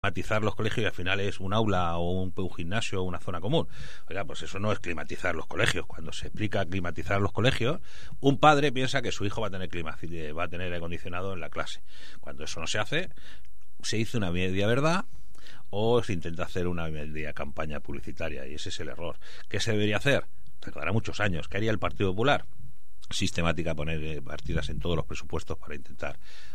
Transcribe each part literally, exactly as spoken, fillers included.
climatizar los colegios y al final es un aula o un, un gimnasio o una zona común. Oiga, pues eso no es climatizar los colegios. Cuando se explica climatizar los colegios, un padre piensa que su hijo va a tener clima, va a tener aire acondicionado en la clase. Cuando eso no se hace, se hizo una media verdad o se intenta hacer una media campaña publicitaria, y ese es el error. ¿Qué se debería hacer? Tardará muchos años. ¿Qué haría el Partido Popular? Sistemática poner partidas en todos los presupuestos para intentar,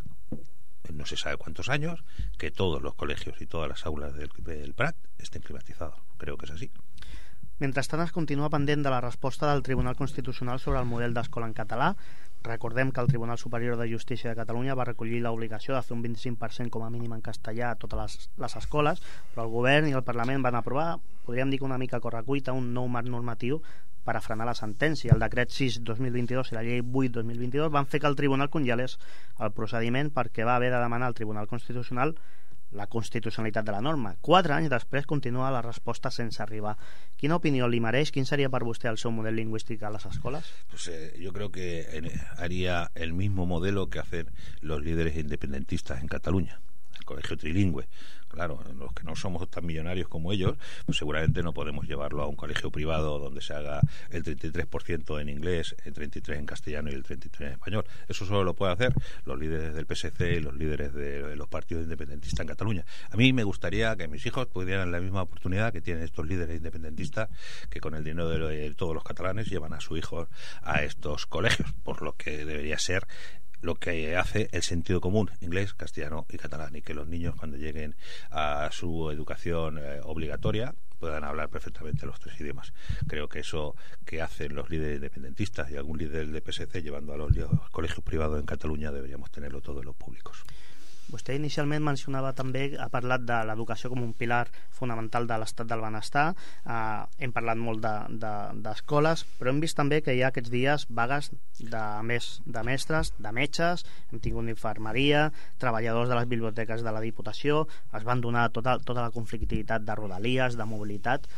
no se sabe cuántos años, que todos los colegios y todas las aulas del, del Prat estén climatizados. Creo que és així. Mentrestant, es continua pendent de la resposta del Tribunal Constitucional sobre el model d'escola en català. Recordem que el Tribunal Superior de Justícia de Catalunya va recollir l'obligació de fer un vint-i-cinc per cent com a mínim en castellà a totes les, les escoles, però el govern i el Parlament van aprovar, podríem dir que una mica a correcuita, un nou marc normatiu per a frenar la sentència. El decret sis dos mil vint-i-dos i la llei vuit dos mil vint-i-dos van fer que el Tribunal congelés el procediment perquè va haver de demanar al Tribunal Constitucional la constitucionalitat de la norma. Quatre anys després continua la resposta sense arribar. Quina opinió li mereix? Quin seria per vostè el seu model lingüístic a les escoles? Pues eh, yo creo que haría el mismo modelo que hacen los líderes independentistas en Cataluña, el colegio trilingüe. Claro, los que no somos tan millonarios como ellos, pues seguramente no podemos llevarlo a un colegio privado donde se haga el treinta y tres por ciento en inglés, el treinta y tres por ciento en castellano y el treinta y tres por ciento en español. Eso solo lo pueden hacer los líderes del P S C y los líderes de los partidos independentistas en Cataluña. A mí me gustaría que mis hijos pudieran la misma oportunidad que tienen estos líderes independentistas, que con el dinero de todos los catalanes llevan a sus hijos a estos colegios, por lo que debería ser lo que hace el sentido común, inglés, castellano y catalán, y que los niños cuando lleguen a su educación eh, obligatoria puedan hablar perfectamente los tres idiomas. Creo que eso que hacen los líderes independentistas y algún líder del P S C llevando a los, los colegios privados en Cataluña deberíamos tenerlo todos los públicos. Vostè inicialment mencionava també, ha parlat de l'educació com un pilar fonamental de l'estat del benestar, eh, hem parlat molt d'escoles, de, de, però hem vist també que hi ha aquests dies vagues de, més, de mestres, de metges, hem tingut d'infermeria, treballadors de les biblioteques de la Diputació, es van donar tota, tota la conflictivitat de rodalies, de mobilitat.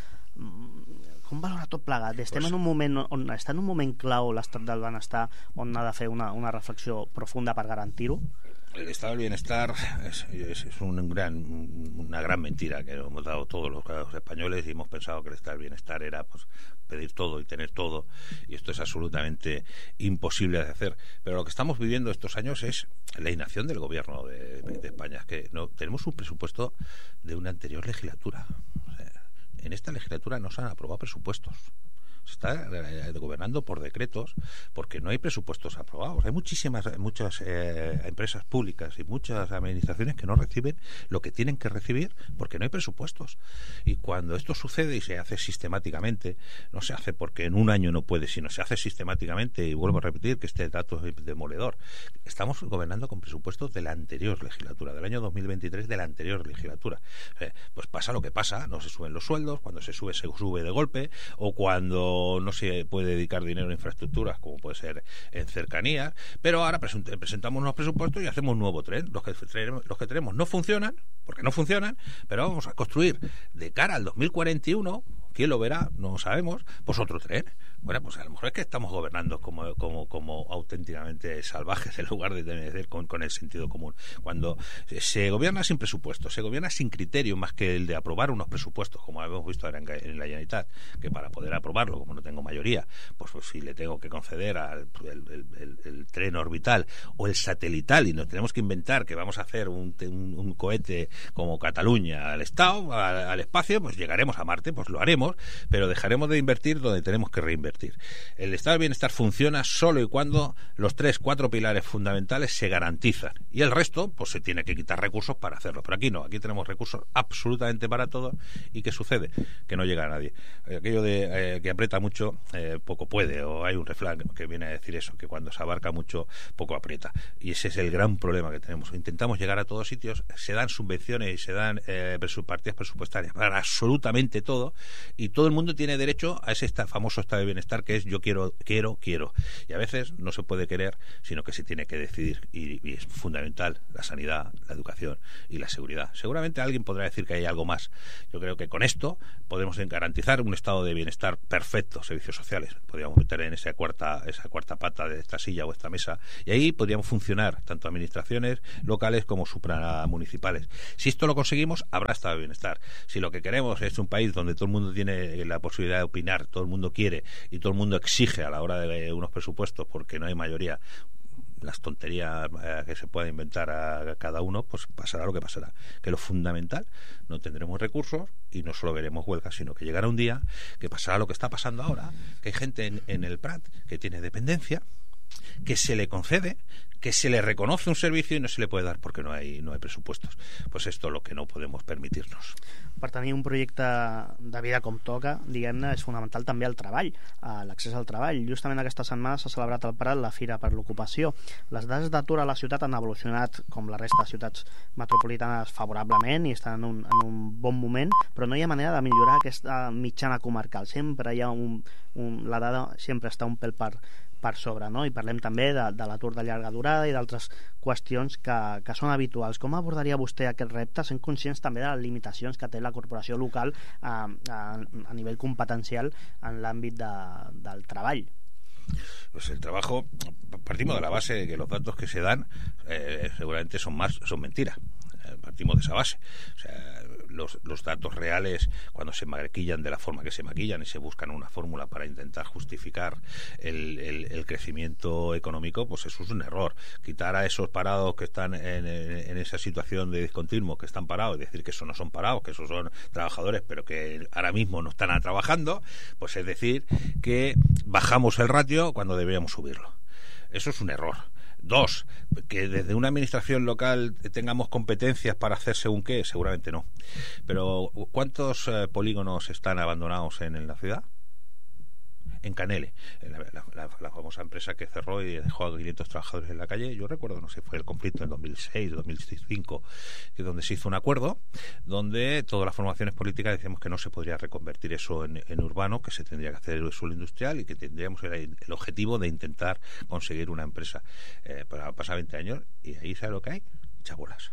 Com valora tot plegat? Estem pues, en un moment on està en un moment clau l'estat del benestar on ha de fer una, una reflexió profunda per garantir-ho? El estado del bienestar es, es, es un gran, una gran mentira que hemos dado todos los, los españoles, y hemos pensado que el estado del bienestar era pues pedir todo y tener todo, y esto es absolutamente imposible de hacer. Pero lo que estamos viviendo estos años es la inacción del gobierno de, de España. Es que no tenemos un presupuesto de una anterior legislatura. O sea, en esta legislatura no se han aprobado presupuestos. Se está eh, gobernando por decretos porque no hay presupuestos aprobados. Hay muchísimas muchas eh, empresas públicas y muchas administraciones que no reciben lo que tienen que recibir porque no hay presupuestos. Y cuando esto sucede y se hace sistemáticamente, no se hace porque en un año no puede, sino se hace sistemáticamente, y vuelvo a repetir que este dato es demoledor. Estamos gobernando con presupuestos de la anterior legislatura, del año dos mil veintitrés de la anterior legislatura. Eh, pues pasa lo que pasa, no se suben los sueldos, cuando se sube se sube de golpe, o cuando no se puede dedicar dinero a infraestructuras como puede ser en cercanías, pero ahora presentamos unos presupuestos y hacemos un nuevo tren. Los que, los que tenemos no funcionan, porque no funcionan, pero vamos a construir de cara al dos mil cuarenta y uno, ¿quién lo verá? No lo sabemos, pues otro tren. Bueno, pues a lo mejor es que estamos gobernando como, como, como auténticamente salvajes en lugar de tener con, con el sentido común. Cuando se gobierna sin presupuesto, se gobierna sin criterio más que el de aprobar unos presupuestos, como hemos visto ahora en, en la Generalitat, que para poder aprobarlo, como no tengo mayoría, pues, pues si le tengo que conceder al el, el, el, el tren orbital o el satelital, y nos tenemos que inventar que vamos a hacer un, un, un cohete como Cataluña al Estado, al, al espacio, pues llegaremos a Marte, pues lo haremos, pero dejaremos de invertir donde tenemos que reinvertir. El estado del bienestar funciona solo y cuando los tres, cuatro pilares fundamentales se garantizan, y el resto pues se tiene que quitar recursos para hacerlo. Pero aquí no, aquí tenemos recursos absolutamente para todo. ¿Y qué sucede? Que no llega a nadie. Aquello de eh, que aprieta mucho, eh, poco puede, o hay un refrán que viene a decir eso, que cuando se abarca mucho, poco aprieta. Y ese es el gran problema que tenemos. Intentamos llegar a todos sitios, se dan subvenciones y se dan eh, partidas presupuestarias para absolutamente todo, y todo el mundo tiene derecho a ese famoso estado de bienestar bienestar, que es yo quiero, quiero, quiero. Y a veces no se puede querer, sino que se tiene que decidir, y, y es fundamental la sanidad, la educación y la seguridad. Seguramente alguien podrá decir que hay algo más. Yo creo que con esto podemos garantizar un estado de bienestar perfecto, servicios sociales. Podríamos meter en esa cuarta, esa cuarta pata de esta silla o esta mesa, y ahí podríamos funcionar tanto administraciones locales como supramunicipales. Si esto lo conseguimos, habrá estado de bienestar. Si lo que queremos es un país donde todo el mundo tiene la posibilidad de opinar, todo el mundo quiere y todo el mundo exige a la hora de unos presupuestos porque no hay mayoría, las tonterías eh, que se pueda inventar a cada uno, pues pasará lo que pasará. Que lo fundamental, no tendremos recursos y no solo veremos huelgas, sino que llegará un día que pasará lo que está pasando ahora, que hay gente en, en el Prat que tiene dependencia, que se le concede, que se le reconoce un servicio i no se le puede dar porque no hay, no hay presupuestos. Pues esto es lo que no podemos permitirnos. Per tenir un projecte de vida com toca, diguem-ne, és fonamental també el treball, l'accés al treball. Justament aquesta setmana s'ha celebrat al Prat la Fira per l'Ocupació. Les dades d'atur a la ciutat han evolucionat, com la resta de ciutats metropolitanes, favorablement i estan en un, en un bon moment, però no hi ha manera de millorar aquesta mitjana comarcal. Sempre hi ha un, un, la dada sempre està un pèl per, per sobre, no? I parlem també de, de l'atur de llarga durada i d'altres qüestions que, que són habituals. Com abordaria vostè aquest repte, sent conscients també de les limitacions que té la corporació local a, a, a nivell competencial en l'àmbit de, del treball? Pues el trabajo, partimos de la base de que los datos que se dan eh, seguramente son más, son mentiras. Partimos de esa base. O sea, los, los datos reales, cuando se maquillan de la forma que se maquillan y se buscan una fórmula para intentar justificar el, el, el crecimiento económico, pues eso es un error. Quitar a esos parados que están en, en, en esa situación de discontinuo, que están parados, y decir que eso no son parados, que esos son trabajadores, pero que ahora mismo no están trabajando, pues es decir que bajamos el ratio cuando deberíamos subirlo. Eso es un error. Dos, que desde una administración local tengamos competencias para hacer según qué, seguramente no. Pero ¿cuántos eh, polígonos están abandonados en, en la ciudad? En Canele, la, la, la, la famosa empresa que cerró y dejó a quinientos trabajadores en la calle. Yo recuerdo, no sé, fue el conflicto en dos mil seis, dos mil cinco, que donde se hizo un acuerdo donde todas las formaciones políticas decíamos que no se podría reconvertir eso en, en urbano, que se tendría que hacer el suelo industrial y que tendríamos el, el objetivo de intentar conseguir una empresa. Eh, para pasar veinte años y ahí, ¿sabe lo que hay? Chabolas.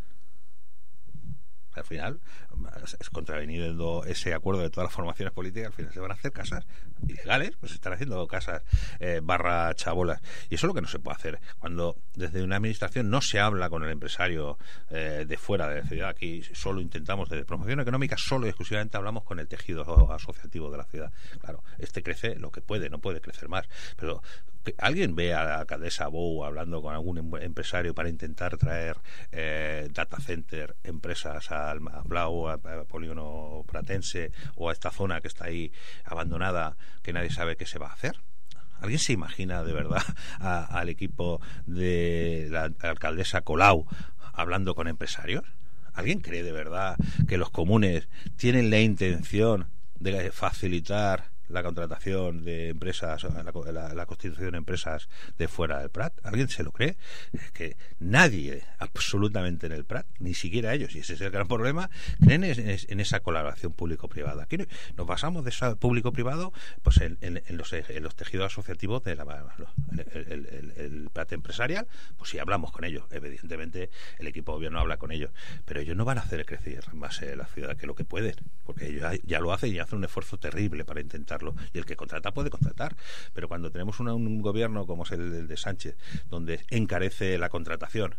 Al final, es contraveniendo ese acuerdo de todas las formaciones políticas, al final se van a hacer casas ilegales, pues se están haciendo casas eh, barra chabolas. Y eso es lo que no se puede hacer. Cuando desde una administración no se habla con el empresario eh, de fuera de la ciudad, aquí solo intentamos, desde promoción económica, solo y exclusivamente hablamos con el tejido asociativo de la ciudad. Claro, este crece lo que puede, no puede crecer más. Pero ¿alguien ve a la alcaldesa Bou hablando con algún empresario para intentar traer eh, data center, empresas a a Blau, a, a Polígono Pratense o a esta zona que está ahí abandonada, que nadie sabe qué se va a hacer? ¿Alguien se imagina de verdad a, al equipo de la alcaldesa Colau hablando con empresarios? ¿Alguien cree de verdad que los comunes tienen la intención de facilitar la contratación de empresas, la, la, la constitución de empresas de fuera del Prat? ¿Alguien se lo cree? Es que nadie, absolutamente en el Prat, ni siquiera ellos, y ese es el gran problema, creen en, en esa colaboración público-privada. Aquí nos basamos de eso público-privado pues en, en, en, los, en los tejidos asociativos de la, el, el, el, el Prat empresarial. Pues si hablamos con ellos, evidentemente el equipo de gobierno habla con ellos, pero ellos no van a hacer crecer más eh, la ciudad que lo que pueden, porque ellos ya, ya lo hacen y hacen un esfuerzo terrible para intentar. Y el que contrata puede contratar, pero cuando tenemos una, un gobierno como es el, el de Sánchez, donde encarece la contratación,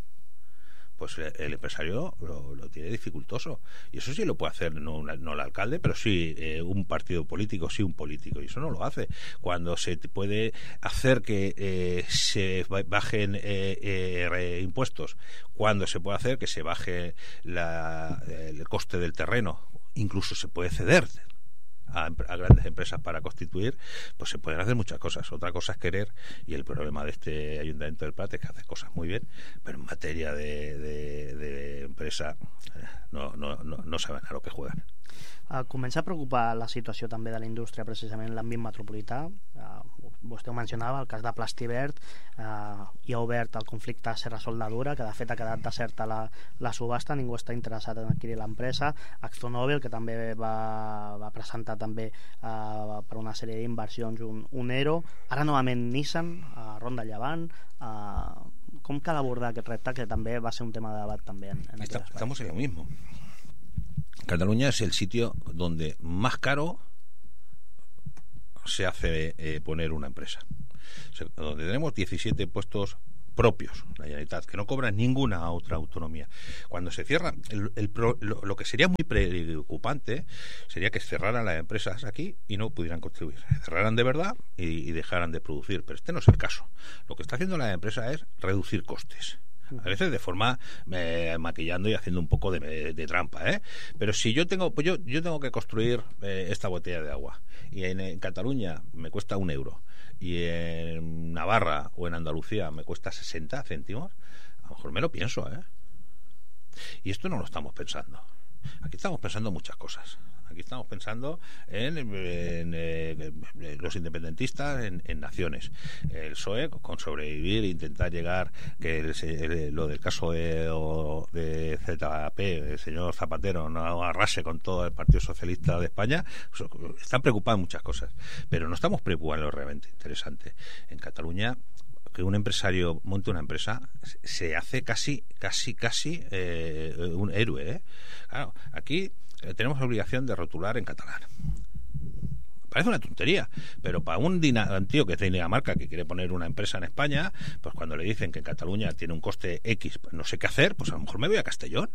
pues el, el empresario lo, lo tiene dificultoso, y eso sí lo puede hacer no, una, no el alcalde, pero sí eh, un partido político, sí un político, y eso no lo hace. Cuando se puede hacer que eh, se bajen eh, eh, impuestos, cuando se puede hacer que se baje la, el coste del terreno, incluso se puede ceder A, a grandes empresas para constituir, pues se pueden hacer muchas cosas. Otra cosa es querer, y el problema de este Ayuntamiento del Prat es que hace cosas muy bien, pero en materia de, de, de empresa no, no, no, no saben a lo que juegan. Uh, comença a preocupar la situació també de la indústria precisament en l'àmbit metropolità. Uh, vostè ho mencionava, el cas de Plastivert, uh, hi ha obert el conflicte a Serra Soldadura, que de fet ha quedat deserta la, la subhasta, ningú està interessat en adquirir l'empresa. AkzoNobel, que també va, va presentar declarar també uh, per una sèrie d'inversions un, un E R O. Ara novament Nissan, a Ronda Llevant. Uh, com cal abordar aquest repte, que també va ser un tema de debat també en, en Está, estamos en lo mismo. Cataluña es el sitio donde más caro se hace eh, poner una empresa, o sea, donde tenemos diecisiete puestos propios, la Generalitat, que no cobran ninguna otra autonomía. Cuando se cierra, el, el pro, lo, lo que sería muy preocupante sería que cerraran las empresas aquí y no pudieran contribuir, cerraran de verdad y, y dejaran de producir, pero este no es el caso. Lo que está haciendo la empresa es reducir costes, a veces de forma eh, maquillando y haciendo un poco de, de trampa, ¿eh? Pero si yo tengo, pues yo, yo tengo que construir eh, esta botella de agua y en, en Cataluña me cuesta un euro y en Navarra o en Andalucía me cuesta sesenta céntimos, a lo mejor me lo pienso, ¿eh? Y esto no lo estamos pensando. Aquí estamos pensando muchas cosas. Aquí estamos pensando en, en, en, en los independentistas, en, en naciones. El P S O E con sobrevivir e intentar llegar, que el, el, lo del caso de, de Z P, el señor Zapatero, no arrase con todo el Partido Socialista de España. Están preocupados muchas cosas, pero no estamos preocupados en lo realmente interesante. En Cataluña, que un empresario monte una empresa se hace casi, casi, casi eh, un héroe, ¿eh? Claro, aquí eh, tenemos la obligación de rotular en catalán. Parece una tontería, pero para un, un tío que tiene la marca que quiere poner una empresa en España, pues cuando le dicen que en Cataluña tiene un coste X, pues no sé qué hacer, pues a lo mejor me voy a Castellón.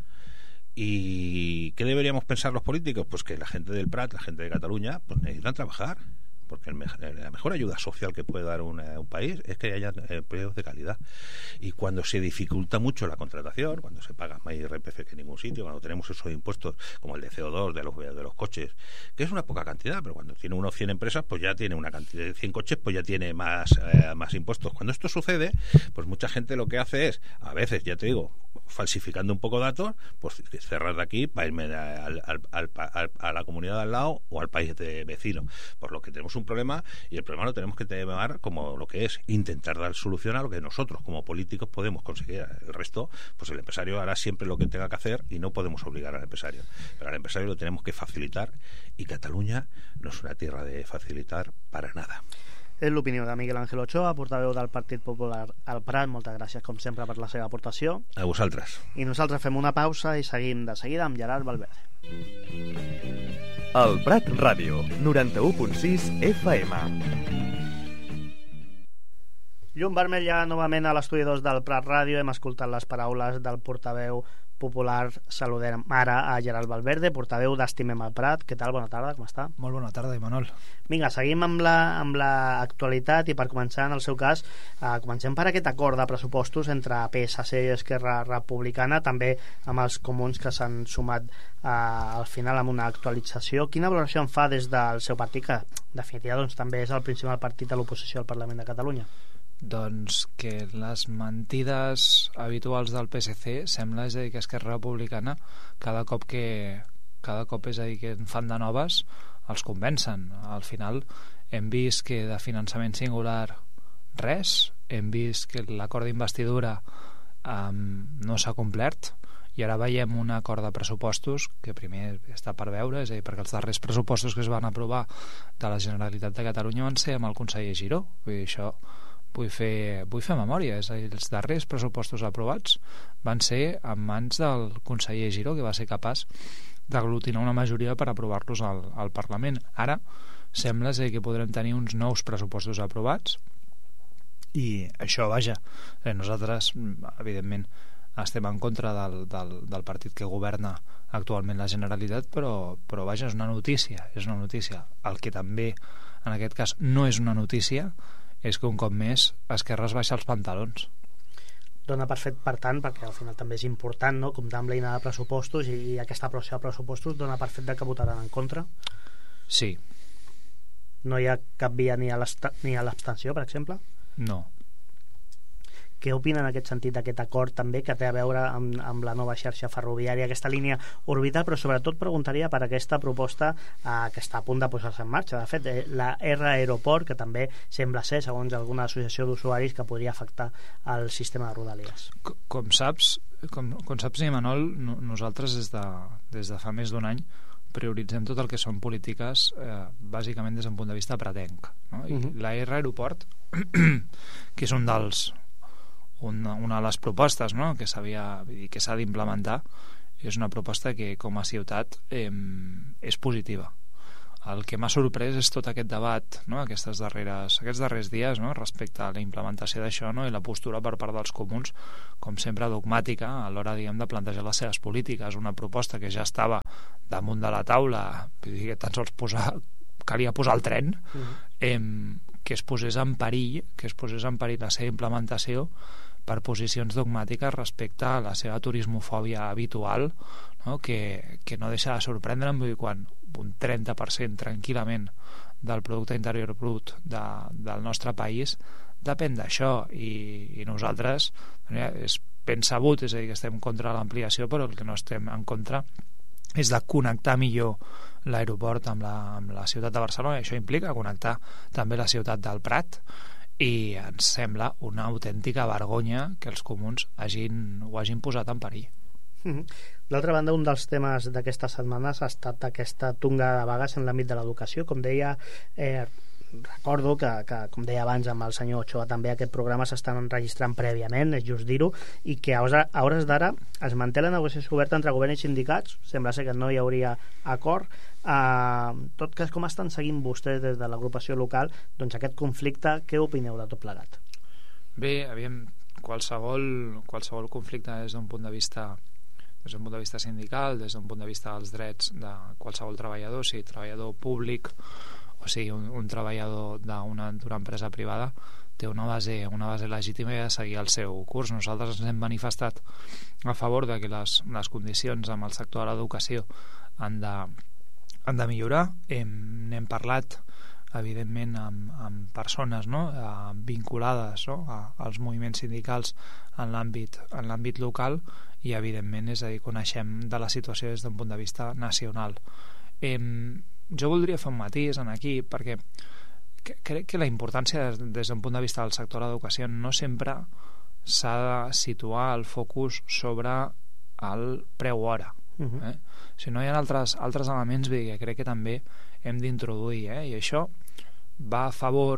¿Y qué deberíamos pensar los políticos? Pues que la gente del Prat, la gente de Cataluña, pues necesitan trabajar, porque el me la mejor ayuda social que puede dar una, un país es que haya empleos de calidad. Y cuando se dificulta mucho la contratación, cuando se paga más I R P F que en ningún sitio, cuando tenemos esos impuestos como el de C O dos de los, de los coches, que es una poca cantidad, pero cuando tiene unos cien empresas, pues ya tiene una cantidad de cien coches, pues ya tiene más, eh, más impuestos. Cuando esto sucede, pues mucha gente lo que hace es, a veces, ya te digo, falsificando un poco datos, pues cerrar de aquí para irme al, al, al, al, a la comunidad de al lado o al país de vecino. Por lo que tenemos un problema, y el problema lo tenemos que tomar como lo que es, intentar dar solución a lo que nosotros como políticos podemos conseguir. El resto, pues el empresario hará siempre lo que tenga que hacer y no podemos obligar al empresario, pero al empresario lo tenemos que facilitar, y Cataluña no es una tierra de facilitar para nada. És l'opinió de Miguel Ángel Ochoa, portaveu del Partit Popular al Prat. Moltes gràcies, com sempre, per la seva aportació. A vosaltres. I nosaltres fem una pausa i seguim de seguida amb Gerard Valverde. El Prat Ràdio, noranta-u punt sis F M. Llum vermell ja novament a l'estudi dos del Prat Ràdio. Hem escoltat les paraules del portaveu popular. Saludem ara a Gerard Valverde, portaveu d'Estimem el Prat. Què tal? Bona tarda, com està? Molt bona tarda, Imanol. Vinga, seguim amb la, amb la actualitat, i per començar, en el seu cas, eh, comencem per aquest acord de pressupostos entre P S C i Esquerra Republicana, també amb els comuns que s'han sumat eh, al final amb una actualització. Quina valoració en fa des del seu partit, que en definitiva doncs, també és el principal partit de l'oposició al Parlament de Catalunya? Doncs que les mentides habituals del P S C sembla, és a dir, que Esquerra Republicana cada cop que cada cop és a dir que en fan de noves els convencen. Al final hem vist que de finançament singular res, hem vist que l'acord d'investidura um, no s'ha complert, i ara veiem un acord de pressupostos que primer està per veure, és a dir, perquè els darrers pressupostos que es van aprovar de la Generalitat de Catalunya van ser amb el conseller Giró. Vull dir, això vull fer, vull fer memòria, és a dir, els darrers pressupostos aprovats van ser en mans del conseller Giró, que va ser capaç d'aglutinar una majoria per aprovar-los al, al Parlament. Ara sembla ser que podrem tenir uns nous pressupostos aprovats, i això, vaja, nosaltres evidentment estem en contra del, del, del partit que governa actualment la Generalitat, però, però vaja, és una notícia, és una notícia. El que també en aquest cas no és una notícia és que un cop més Esquerra es baixa els pantalons. Dona per fet, per tant, perquè al final també és important, no?, comptar amb l'eina de pressupostos, i, i aquesta aprovació de pressupostos dona per fet de que votaran en contra? Sí. No hi ha cap via ni a l'abstenció, per exemple? No. Què opina en aquest sentit d'aquest acord també que té a veure amb, amb la nova xarxa ferroviària, aquesta línia orbital, però sobretot preguntaria per aquesta proposta eh, que està a punt de posar-se en marxa. De fet, eh, la R Aeroport, que també sembla ser, segons alguna associació d'usuaris, que podria afectar el sistema de Rodalies. Com, com saps, com, com saps, Imanol, no, nosaltres des de, des de fa més d'un any prioritzem tot el que són polítiques eh, bàsicament des d'un punt de vista pretenc, no? I uh-huh. la R Aeroport que és un dels una, una de les propostes, no? que s'havia que s'ha d'implementar, és una proposta que com a ciutat eh, és positiva. El que m'ha sorprès és tot aquest debat, no? Aquestes darreres, aquests darrers dies, no? Respecte a la implementació d'això, no? I la postura per part dels comuns, com sempre dogmàtica a l'hora, diguem, de plantejar les seves polítiques. Una proposta que ja estava damunt de la taula, vull dir que tan sols posar, calia posar el tren, uh-huh. eh, que es posés en perill, que es posés en perill la seva implementació per posicions dogmàtiques respecte a la seva turismofòbia habitual, no? Que, que no deixa de sorprendre'm, vull dir, quan un trenta per cent tranquil·lament del producte interior brut de, del nostre país depèn d'això, i, i nosaltres és ben sabut, és a dir, que estem contra l'ampliació, però el que no estem en contra és de connectar millor l'aeroport amb la, amb la ciutat de Barcelona, i això implica connectar també la ciutat del Prat, i ens sembla una autèntica vergonya que els comuns hagin, ho hagin posat en perill. D'altra banda, un dels temes d'aquestes setmanes ha estat aquesta tunga de vagues en l'àmbit de l'educació. Com deia, eh, recordo que, que, com deia abans amb el senyor Ochoa, també aquest programa s'estan enregistrant prèviament, és just dir-ho, i que a hores d'ara es manté la negociació oberta entre govern i sindicats. Sembla ser que no hi hauria acord. Uh, tot cas, com estan seguint vostès des de l'agrupació local doncs aquest conflicte? Què opineu de tot plegat? Bé, aviam, qualsevol, qualsevol conflicte des d'un punt de vista des d'un punt de vista sindical, des d'un punt de vista dels drets de qualsevol treballador, sigui treballador públic o sigui un, un treballador d'una empresa privada, té una base, una base legítima i ha de seguir el seu curs. Nosaltres ens hem manifestat a favor de que les, les condicions amb el sector de l'educació han de, han de millorar. Hem, n'hem parlat evidentment amb, amb persones, no? eh, vinculades, no? A, als moviments sindicals en l'àmbit en l'àmbit local, i evidentment, és a dir, coneixem de la situació des d'un punt de vista nacional. Eh, jo voldria fer un matís en aquí, perquè crec que la importància des, des d'un punt de vista del sector de l'educació no sempre s'ha de situar el focus sobre el preu hora. Uh-huh. eh? Si no, hi ha altres, altres elements que crec que també hem d'introduir, eh? I això va a favor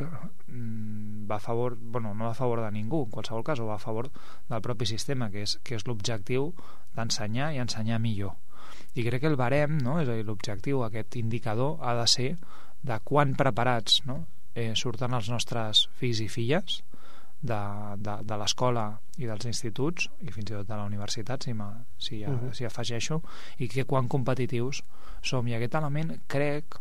va a favor, bueno, no a favor de ningú en qualsevol cas, o va a favor del propi sistema, que és, que és l'objectiu d'ensenyar i ensenyar millor. I crec que el barem, no? És a dir, l'objectiu, aquest indicador ha de ser de quan preparats, no? eh, surten els nostres fills i filles de, de, de l'escola i dels instituts, i fins i tot de la universitat, si, si, uh-huh. si afegeixo, i que quan competitius som. I aquest element crec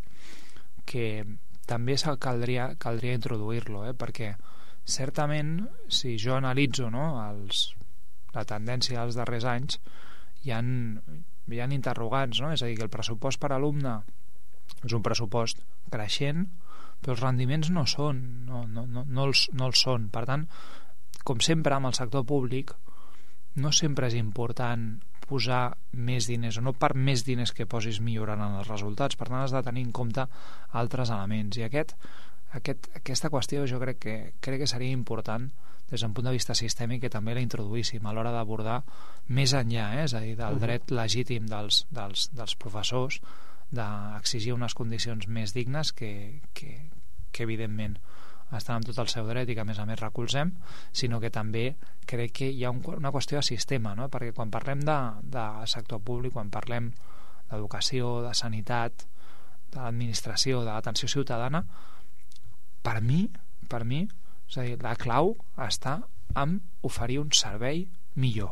que també caldria, caldria introduir-lo, eh? Perquè certament, si jo analitzo, no, els, la tendència dels darrers anys, hi ha, hi ha interrogants, no? És a dir, que el pressupost per alumne és un pressupost creixent, però els rendiments no són, no, no, no, no, els, no els són. Per tant, com sempre amb el sector públic, no sempre és important posar més diners, o no per més diners que posis milloraran els resultats. Per tant, has de tenir en compte altres elements, i aquest, aquest, aquesta qüestió jo crec que, crec que seria important des d'un punt de vista sistèmic que també la introduíssim a l'hora d'abordar més enllà, eh? És a dir, del dret legítim dels, dels, dels professors d'exigir unes condicions més dignes que, que, que evidentment estan amb tot el seu dret i que a més a més recolzem, sinó que també crec que hi ha un, una qüestió de sistema, no? Perquè quan parlem de, de sector públic, quan parlem d'educació, de sanitat, de l'administració, de l'atenció ciutadana, per mi, per mi, és a dir, la clau està en oferir un servei millor,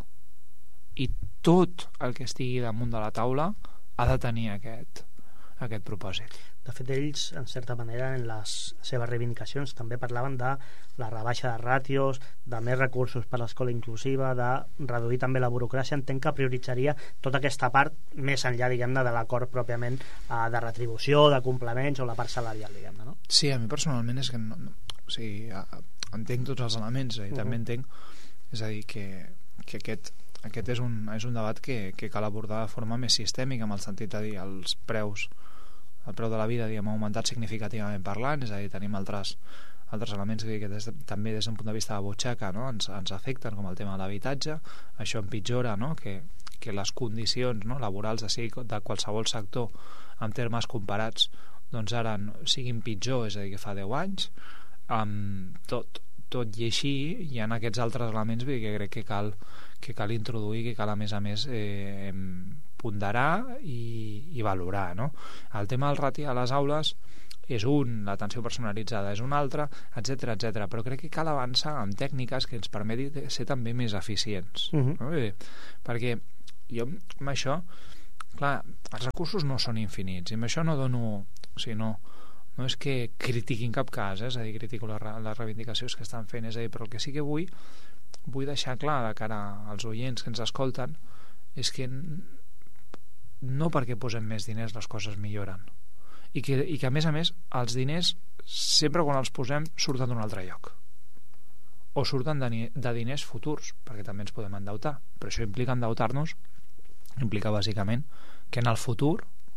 i tot el que estigui damunt de la taula ha de tenir aquest, aquest propòsit. De fet, ells, en certa manera, en les seves reivindicacions també parlaven de la rebaixa de ràtios, de més recursos per a l'escola inclusiva, de reduir també la burocràcia. Entenc que prioritzaria tota aquesta part més enllà, diguem-ne, de l'acord pròpiament eh, de retribució, de complements o la part salarial, diguem-ne, no? Sí, a mi personalment és que no, no, o sigui, entenc tots els elements, i uh-huh. també entenc És a dir, que, que aquest, aquest és, un, és un debat que, que cal abordar de forma més sistèmica, amb el sentit de dir els preus, el preu de la vida, diguem, ha augmentat significativament parlant, és a dir, tenim altres, altres elements que, que des de, també des d'un punt de vista de butxaca, no? ens, ens afecten, com el tema de l'habitatge. Això empitjora, no? que, que les condicions, no? laborals de, de qualsevol sector en termes comparats doncs ara siguin pitjor, és a dir, que fa deu anys. Um, tot, tot i així hi ha aquests altres elements que crec que cal, que cal introduir, que cal a més a més eh, ponderar i, i valorar, no? El tema del rati a les aules és un, l'atenció personalitzada és un altre, etc etc. Però crec que cal avançar amb tècniques que ens permetin ser també més eficients. Uh-huh. No? Bé, perquè jo amb això, clar, els recursos no són infinits i amb això no dono, o sigui, no, no és que critiqui en cap cas, eh? És a dir, critico les, les reivindicacions que estan fent, és a dir, però el que sí que vull vull deixar clar de cara als oients que ens escolten és que no perquè posem més diners les coses milloren i que, i que a més a més els diners sempre quan els posem surten d'un altre lloc o surten de, de diners futurs, perquè també ens podem endeutar, però això implica endeutar-nos, implica bàsicament que en el futur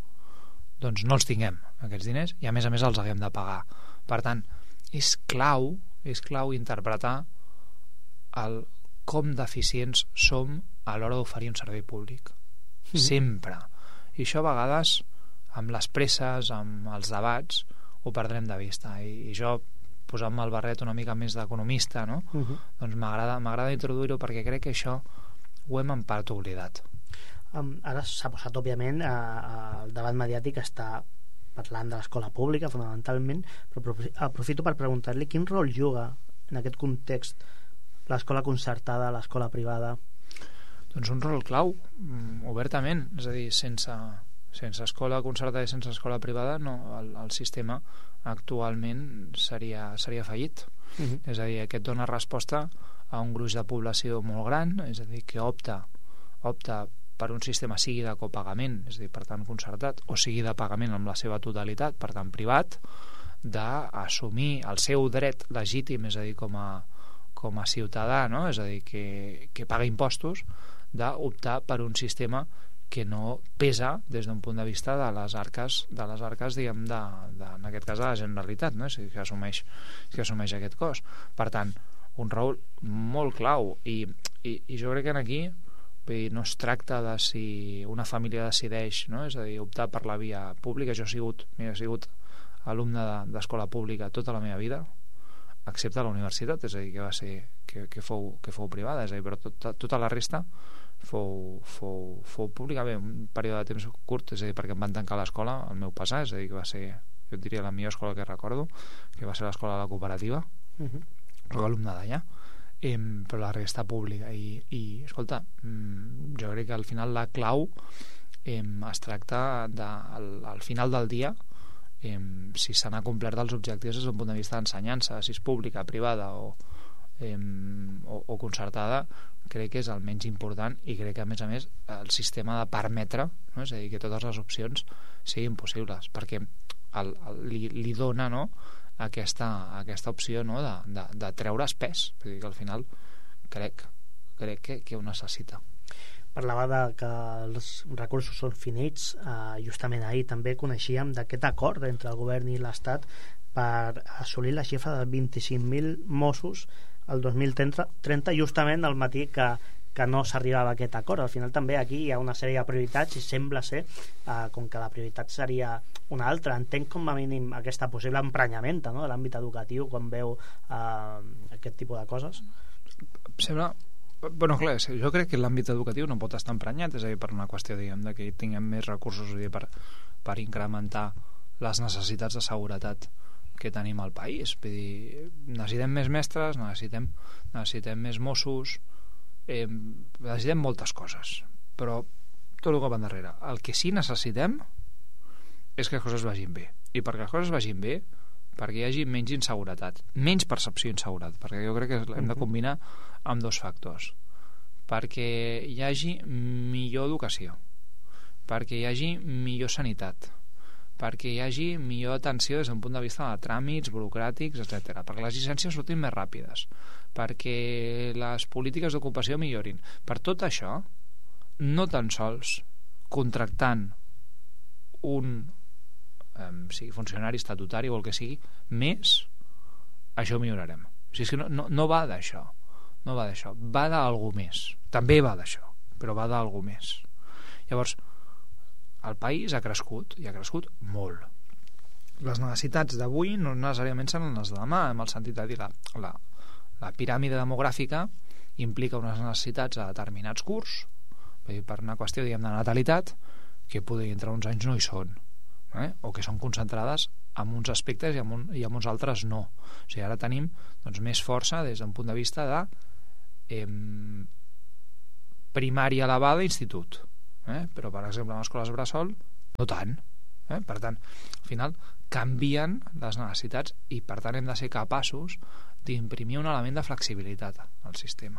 doncs no els tinguem aquests diners i a més a més els haguem de pagar. Per tant, és clau és clau interpretar el com deficients som a l'hora d'oferir un servei públic. Mm-hmm. Sempre. I això a vegades amb les presses, amb els debats ho perdrem de vista i, i jo posant-me el barret una mica més d'economista, no? Uh-huh. Doncs m'agrada m'agrada introduir-ho perquè crec que això ho hem en part oblidat. Um, ara s'ha posat, òbviament, a, a, el debat mediàtic està parlant de l'escola pública, fonamentalment, però aprofito per preguntar-li quin rol juga en aquest context l'escola concertada, l'escola privada? Doncs un rol clau, obertament, és a dir, sense, sense escola concertada i sense escola privada no, el, el sistema actualment seria, seria fallit. Uh-huh. És a dir, aquest dona resposta a un gruix de població molt gran, és a dir, que opta opta per un sistema sigui de copagament, és a dir, per tant concertat, o sigui de pagament amb la seva totalitat, per tant privat, d'assumir el seu dret legítim, és a dir, com a, com a ciutadà, no? És a dir, que, que paga impostos, d'optar per un sistema que no pesa des d'un punt de vista de les arques, de les arques diguem, de, de, en aquest cas de la Generalitat, no? És a dir, que assumeix, que assumeix aquest cost. Per tant, un rol molt clau i, i, i jo crec que aquí no es tracta de si una família decideix, no? És a dir, optar per la via pública. Jo he sigut, mira, he sigut alumne de, d'escola pública tota la meva vida, excepte a la universitat, és a dir, que va ser que, que, fou, que fou privada, és a dir, però tota, tota la resta fou, fou, fou pública. Bé, un període de temps curt, és a dir, perquè em van tancar l'escola al meu passar, és a dir, que va ser, jo et diria, la millor escola que recordo, que va ser l'escola de la cooperativa, uh-huh. Però alumne d'allà. Eh, però la resta pública i, i escolta, mm, jo crec que al final la clau eh, es tracta de, al, al final del dia eh, si se n'ha complert els objectius des d'un punt de vista d'ensenyança, si és pública, privada o, eh, o, o concertada, crec que és el menys important i crec que a més a més el sistema ha de permetre, no? És a dir, que totes les opcions siguin possibles perquè el, el, li, li dona, no? Aquesta, aquesta opció, no? de, de, de treure's pes, perquè al final crec, crec que, que ho necessita. Parlava de que els recursos són finits, eh, justament ahir també coneixíem d'aquest acord entre el govern i l'Estat per assolir la xifra de vint-i-cinc mil Mossos el dos mil trenta, justament al matí que que no s'arribava a aquest acord. Al final també aquí hi ha una sèrie de prioritats i sembla ser eh, com que la prioritat seria una altra. Entenc com a mínim aquesta possible emprenyamenta, no?, de l'àmbit educatiu quan veu eh, aquest tipus de coses. Sembla... Bueno, clar, jo crec que l'àmbit educatiu no pot estar emprenyat, és a dir, per una qüestió, diguem, de que tinguem més recursos, dir, per, per incrementar les necessitats de seguretat que tenim al país. Vull dir, necessitem més mestres, necessitem, necessitem més Mossos, eh, necessitem moltes coses, però tot el que va darrere. El que sí necessitem és que les coses vagin bé, i perquè les coses vagin bé, perquè hi hagi menys inseguretat, menys percepció d'inseguretat, perquè jo crec que hem de combinar amb dos factors, perquè hi hagi millor educació, perquè hi hagi millor sanitat, perquè hi hagi millor atenció des d'un punt de vista de tràmits, burocràtics, etcètera, perquè les llicències surtin més ràpides, perquè les polítiques d'ocupació millorin. Per tot això, no tan sols contractant un eh, sigui funcionari estatutari o el que sigui, més, això ho millorarem. O sigui, és que no, no, no va d'això, no va d'això, va d'algú més. També va d'això, però va d'algú més. Llavors, el país ha crescut, i ha crescut molt. Les necessitats d'avui no necessàriament seran les de demà, en el sentit de dir la, la, la piràmide demogràfica implica unes necessitats a determinats curs, per una qüestió, diguem, de natalitat, que poder entre uns anys no hi són, eh? O que són concentrades en uns aspectes i en, un, i en uns altres no. O sigui, ara tenim doncs, més força des d'un punt de vista de eh, primària elevada i institut, eh? Però per exemple en escoles bressol no tant, eh? Per tant, al final canvien les necessitats i per tant hem de ser capaços d'imprimir un element de flexibilitat al sistema.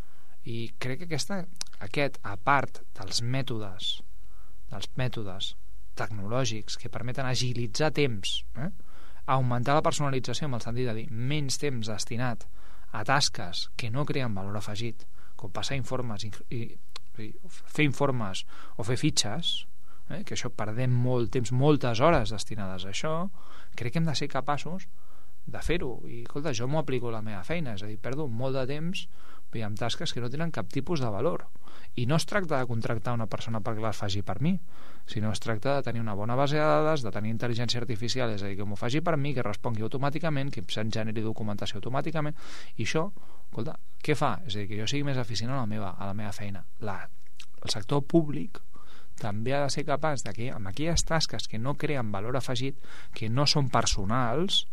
I crec que aquesta, aquest, a part dels mètodes dels mètodes tecnològics que permeten agilitzar temps, eh? Augmentar la personalització en el sentit de dir menys temps destinat a tasques que no creen valor afegit, com passar informes i, i, i fer informes o fer fitxes, eh? Que això perdem molt temps, moltes hores destinades a això. Crec que hem de ser capaços de fer-ho, i escolta, jo m'ho aplico a la meva feina, és a dir, perdo molt de temps amb tasques que no tenen cap tipus de valor, i no es tracta de contractar una persona perquè les faci per mi, sinó es tracta de tenir una bona base de dades, de tenir intel·ligència artificial, és a dir, que m'ho faci per mi, que respongui automàticament, que se'n generi documentació automàticament, i això, escolta, què fa? És a dir, que jo sigui més eficient a la meva, a la meva feina. La, el sector públic també ha de ser capaç de que amb aquelles tasques que no creen valor afegit, que no són personals,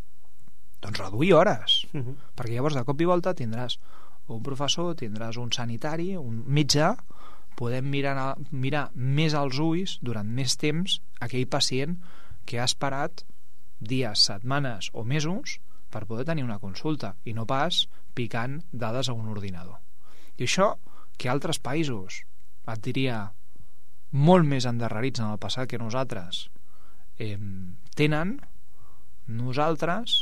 doncs reduir hores, uh-huh. Perquè llavors de cop i volta tindràs un professor, tindràs un sanitari, un metge, podem mirar, mirar més als ulls durant més temps aquell pacient que ha esperat dies, setmanes o mesos per poder tenir una consulta, i no pas picant dades a un ordinador. I això, que altres països, et diria, molt més endarrerits en el passat que nosaltres eh, tenen, nosaltres,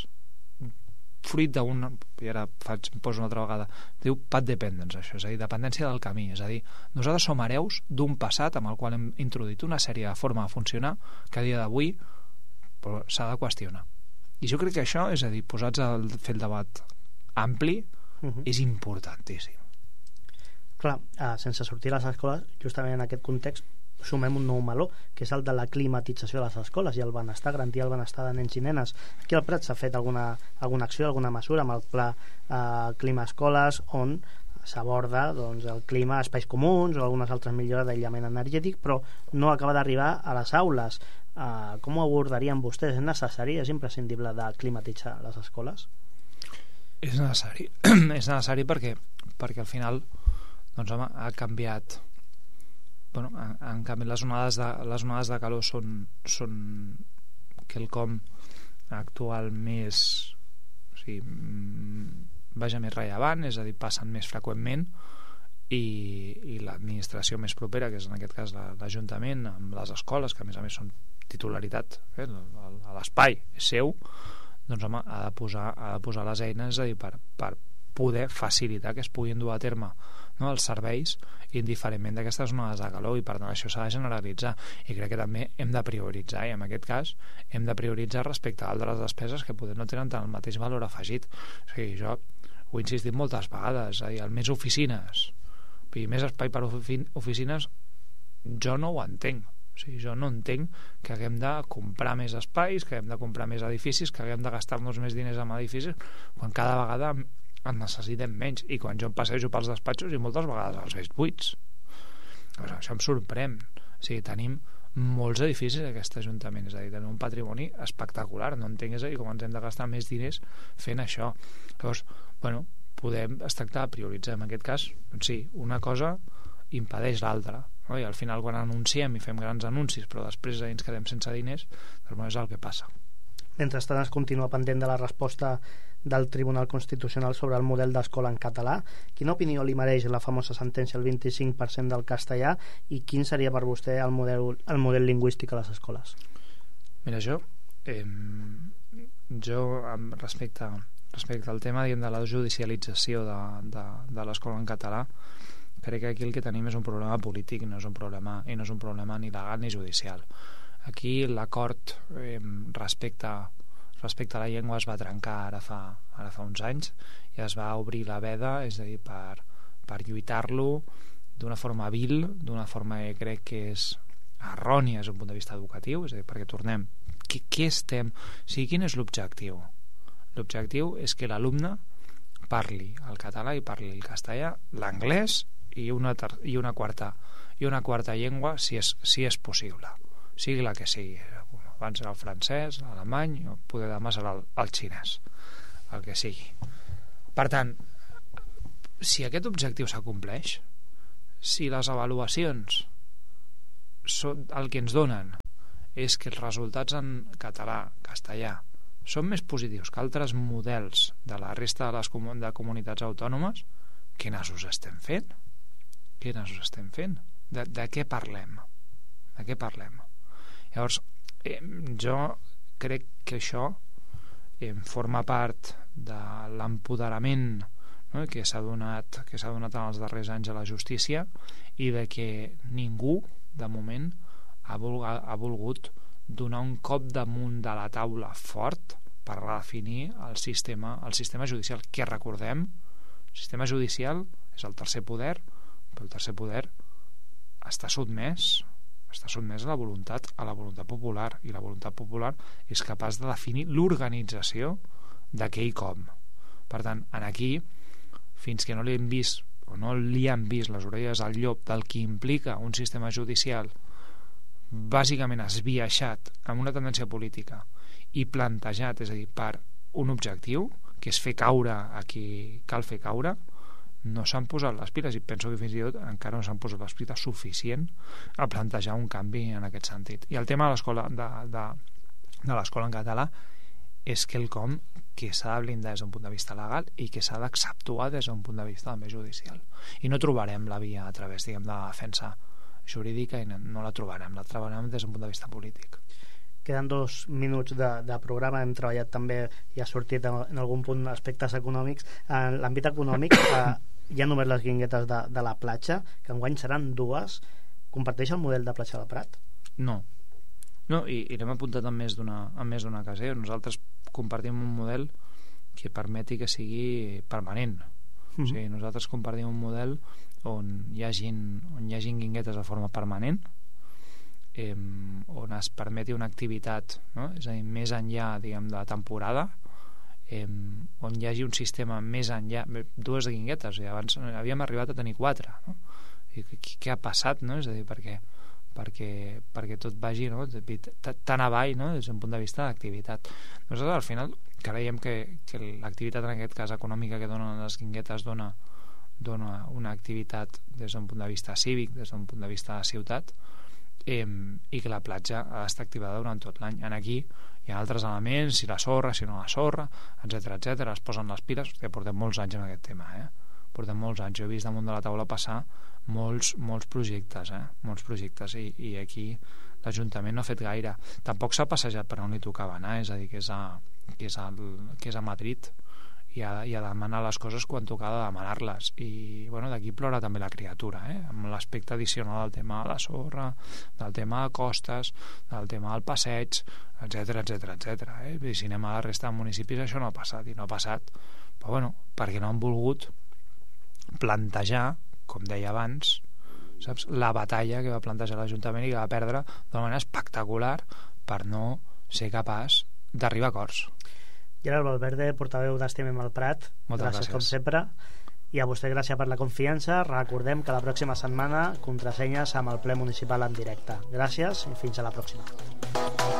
fruit d'un, i ara faig, poso una altra vegada, diu path dependence, això, és a dir, dependència del camí, és a dir, nosaltres som hereus d'un passat amb el qual hem introduït una sèrie de forma de funcionar que a dia d'avui s'ha de qüestionar. I jo crec que això, és a dir, posats a fer el debat ampli, uh-huh. És importantíssim. Clar, eh, sense sortir a les escoles, justament en aquest context sumem un nou meló, que és el de la climatització de les escoles i el benestar, garantir el benestar de nens i nenes. Aquí al Prat s'ha fet alguna, alguna acció, alguna mesura amb el pla eh, Clima Escoles, on s'aborda doncs, el clima, espais comuns o algunes altres millores d'aïllament energètic, però no acaba d'arribar a les aules. Eh, com ho abordarien vostès? És necessari, és imprescindible de climatitzar les escoles? És necessari, és necessari perquè, perquè al final doncs, home, ha canviat. Bueno, en canvi les onades de, les onades de calor són, són quelcom actual més, o sigui, vaja, més rellevant, és a dir, passen més freqüentment, i, i l'administració més propera, que és en aquest cas l'Ajuntament, amb les escoles, que a més a més són titularitat, eh, l'espai és seu, doncs home, ha de posar, ha de posar les eines, és a dir, per, per poder facilitar que es puguin dur a terme, no, els serveis indiferentment d'aquestes onades de calor, i per tant això s'ha de generalitzar, i crec que també hem de prioritzar, i en aquest cas hem de prioritzar respecte a altres despeses que poder no tenen tant el mateix valor afegit. O sigui, jo ho he insistit moltes vegades, és a dir, el més oficines i més espai per oficines jo no ho entenc. O sigui, jo no entenc que haguem de comprar més espais, que haguem de comprar més edificis, que haguem de gastar-nos més diners en edificis, quan cada vegada en necessitem menys, i quan jo em passejo pels despatxos i moltes vegades els veig buits. Doncs això em sorprèn. O sigui, tenim molts edificis a aquest Ajuntament, és a dir, tenim un patrimoni espectacular, no entenc, és a dir, com ens hem de gastar més diners fent això. Llavors, bueno, podem es tractar de prioritzar. En aquest cas, doncs sí, una cosa impedeix l'altra, no? I al final quan anunciem i fem grans anuncis però després ens quedem sense diners, doncs és el que passa. Mentrestant es continua pendent de la resposta del Tribunal Constitucional sobre el model d'escola en català. Quina opinió li mereix la famosa sentència del vint-i-cinc per cent del castellà, i quin seria per vostè el model, el model lingüístic a les escoles? Mira, jo, eh, jo respecte, respecte al tema diguem, de la judicialització de, de, de l'escola en català, crec que aquí el que tenim és un problema polític, no és un problema, i no és un problema ni legal ni judicial. Aquí l'acord eh, respecte, respecte a la llengua es va trencar ara fa, ara fa uns anys i es va obrir la veda, és a dir, per, per lluitar-lo d'una forma vil, d'una forma que crec que és errònia des d'un punt de vista educatiu, és a dir, perquè tornem, què, què estem... O sigui, quin és l'objectiu? L'objectiu és que l'alumne parli el català i parli el castellà, l'anglès i una, ter i una quarta i una quarta llengua si és, si és possible, sigui la que sigui. Abans era el francès, l'alemany, o poder demà serà el, el xinès, el que sigui. Per tant, si aquest objectiu s'acompleix, si les avaluacions són, el que ens donen és que els resultats en català, castellà, són més positius que altres models de la resta de les comun de comunitats autònomes, què nassos estem fent? Què nassos estem fent? De, de què parlem? De què parlem? Llavors, eh, jo crec que això eh, forma part de l'empoderament, no?, que s'ha donat, que s'ha donat en els darrers anys a la justícia, i de que ningú, de moment, ha, vol ha volgut donar un cop damunt de la taula fort per redefinir el sistema, el sistema judicial, que recordem, el sistema judicial és el tercer poder, però el tercer poder està sotmès està sotmès a la voluntat a la voluntat popular, i la voluntat popular és capaç de definir l'organització d'aquell com. Per tant, en aquí, fins que no li hem vist o no li han vist les orelles al llop del que implica un sistema judicial bàsicament esbiaixat amb una tendència política i plantejat, és a dir, per un objectiu, que és fer caure a qui cal fer caure, no s'han posat les piles, i penso que fins i tot encara no s'han posat les piles suficient a plantejar un canvi en aquest sentit. I el tema de l'escola de, de, de l'escola en català és quelcom que s'ha de blindar des d'un punt de vista legal i que s'ha d'acceptuar des d'un punt de vista també judicial. I no trobarem la via a través, diguem, de la defensa jurídica, i no, no la trobarem, la trobarem des d'un punt de vista polític. Queden dos minuts de, de programa. Hem treballat també, i ha sortit en, en algun punt, aspectes econòmics. En l'àmbit econòmic eh, hi ha només les guinguetes de, de la platja, que enguany seran dues. Comparteix el model de platja del Prat? No, no, i, i l'hem apuntat en més d'una en més d'una ocasió. Nosaltres compartim un model que permeti que sigui permanent. Mm-hmm. O sigui, nosaltres compartim un model on hi hagin, on hi hagin guinguetes de forma permanent, eh, on es permeti una activitat, no? És a dir, més enllà, diguem, de la temporada, eh, on hi hagi un sistema més enllà, dues guinguetes, i abans havíem arribat a tenir quatre, no? I què ha passat, no? És a dir, perquè perquè, perquè tot vagi, no?, tan avall, no?, des d'un punt de vista d'activitat. Nosaltres al final creiem que, que l'activitat, en aquest cas econòmica, que donen les guinguetes dona, dona una activitat des d'un punt de vista cívic, des d'un punt de vista de ciutat, eh, i que la platja ha d'estar activada durant tot l'any. En aquí hi ha altres elements, si la sorra, si no la sorra, etcètera, etcètera, es posen les piles. Hòstia, portem molts anys en aquest tema, eh? Portem molts anys. Jo he vist damunt de la taula passar molts, molts projectes, eh? Molts projectes, i, i aquí l'Ajuntament no ha fet gaire. Tampoc s'ha passejat per on li tocava anar, és a dir, que és a, que és a, que és a Madrid, i a, i a demanar les coses quan tocava demanar-les. I bueno, d'aquí plora també la criatura, eh? Amb l'aspecte addicional del tema de la sorra, del tema de costes, del tema del passeig, etcètera, etcètera, etcètera, eh? I si anem a la resta de municipis això no ha passat, i no ha passat, però bueno, perquè no han volgut plantejar, com deia abans, saps, la batalla que va plantejar l'Ajuntament i que va perdre d'una manera espectacular per no ser capaç d'arribar a acords. Gerard Valverde, portaveu d'Estimem el Prat, moltes gràcies, gràcies com sempre, i a vostè gràcies per la confiança. Recordem que la pròxima setmana contrasenyes amb el ple municipal en directe. Gràcies i fins a la pròxima.